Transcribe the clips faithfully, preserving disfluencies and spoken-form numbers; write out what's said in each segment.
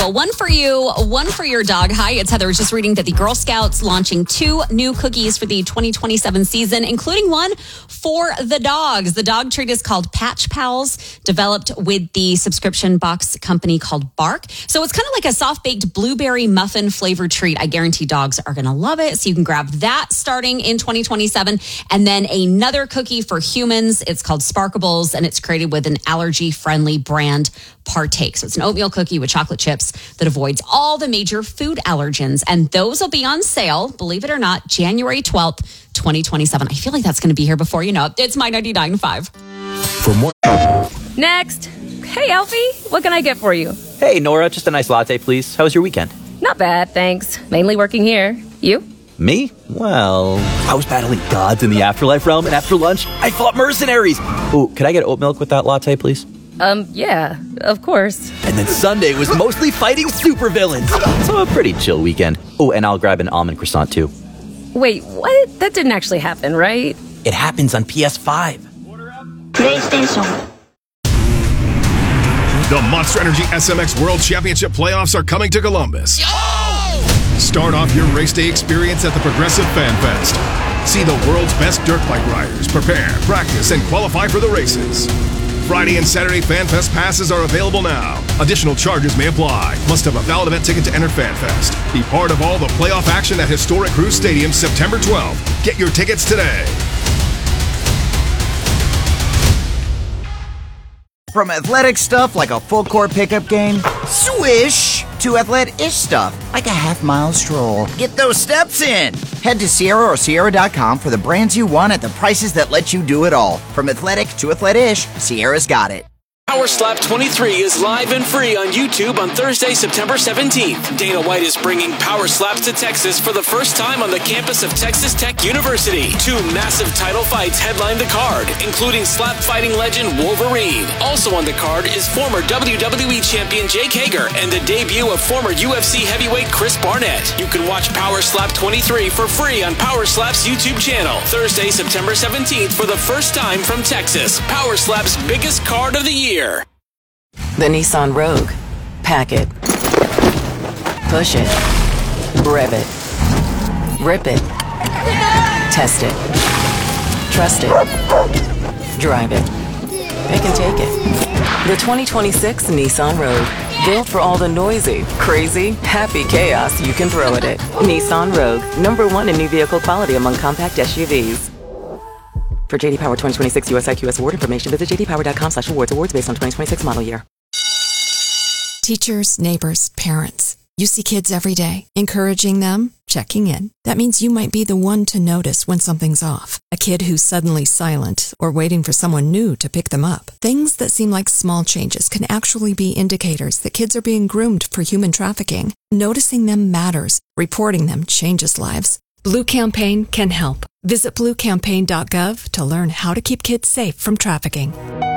Well, one for you, one for your dog. Hi, it's Heather. I was just reading that the Girl Scouts launching two new cookies for the twenty twenty-seven season, including one for the dogs. The dog treat is called Patch Pals, developed with the subscription box company called Bark. So it's kind of like a soft-baked blueberry muffin flavored treat. I guarantee dogs are going to love it. So you can grab that starting in twenty twenty-seven. And then another cookie for humans. It's called Sparkables, and it's created with an allergy-friendly brand, Partake. So it's an oatmeal cookie with chocolate chips that avoids all the major food allergens. And those will be on sale, believe it or not, January twelfth, twenty twenty-seven. I feel like that's going to be here before you know it. It's My ninety-nine point five. For more. Next. Hey, Alfie. What can I get for you? Hey, Nora. Just a nice latte, please. How was your weekend? Not bad, thanks. Mainly working here. You? Me? Well, I was battling gods in the afterlife realm, and after lunch, I fought mercenaries. Ooh, could I get oat milk with that latte, please? Um, yeah, of course. And then Sunday was mostly fighting supervillains. So a pretty chill weekend. Oh, and I'll grab an almond croissant, too. Wait, what? That didn't actually happen, right? It happens on P S five. PlayStation. The Monster Energy S M X World Championship playoffs are coming to Columbus. Start off your race day experience at the Progressive Fan Fest. See the world's best dirt bike riders prepare, practice, and qualify for the races. Friday and Saturday Fan Fest passes are available now. Additional charges may apply. Must have a valid event ticket to enter Fan Fest. Be part of all the playoff action at historic Cruise Stadium September twelfth. Get your tickets today. From athletic stuff like a full court pickup game, swish, to athletic-ish stuff like a half mile stroll. Get those steps in. Head to Sierra or Sierra dot com for the brands you want at the prices that let you do it all. From athletic to athletic-ish, Sierra's got it. Power Slap twenty-three is live and free on YouTube on Thursday, September seventeenth. Dana White is bringing Power Slaps to Texas for the first time on the campus of Texas Tech University. Two massive title fights headline the card, including slap fighting legend Wolverine. Also on the card is former W W E champion Jake Hager and the debut of former U F C heavyweight Chris Barnett. You can watch Power Slap twenty-three for free on Power Slap's YouTube channel. Thursday, September seventeenth for the first time from Texas. Power Slap's biggest card of the year. The Nissan Rogue. Pack it. Push it. Rev it. Rip it. Test it. Trust it. Drive it. Pick and take it. The twenty twenty-six Nissan Rogue. Built for all the noisy, crazy, happy chaos you can throw at it. Nissan Rogue. Number one in new vehicle quality among compact S U Vs. For J D Power twenty twenty-six U S I Q S award information, visit j d power dot com slash awards. Awards based on twenty twenty-six model year. Teachers, neighbors, parents. You see kids every day. Encouraging them, checking in. That means you might be the one to notice when something's off. A kid who's suddenly silent or waiting for someone new to pick them up. Things that seem like small changes can actually be indicators that kids are being groomed for human trafficking. Noticing them matters. Reporting them changes lives. Blue Campaign can help. Visit blue campaign dot gov to learn how to keep kids safe from trafficking.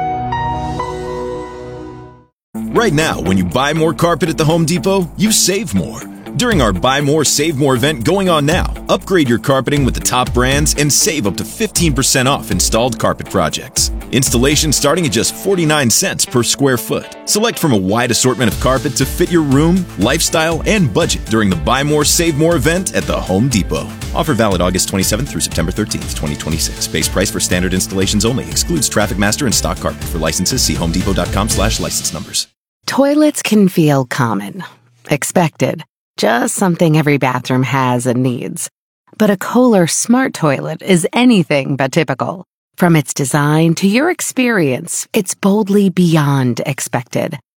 Right now, when you buy more carpet at the Home Depot, you save more. During our Buy More, Save More event going on now, upgrade your carpeting with the top brands and save up to fifteen percent off installed carpet projects. Installation starting at just forty-nine cents per square foot. Select from a wide assortment of carpet to fit your room, lifestyle, and budget during the Buy More, Save More event at the Home Depot. Offer valid August twenty-seventh through September thirteenth, twenty twenty-six. Base price for standard installations only. Excludes Traffic Master and stock carpet. For licenses, see homedepot dot com slash license numbers. Toilets can feel common, expected, just something every bathroom has and needs. But a Kohler Smart Toilet is anything but typical. From its design to your experience, it's boldly beyond expected.